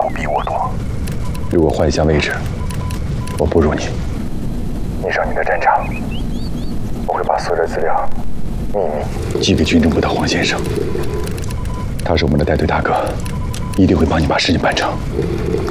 不比我多。 如果换一下位置，我不如你。 你上你的战场，我会把所有的资料秘密寄给军政部的黄先生，他是我们的带队大哥，一定会帮你把事情办成。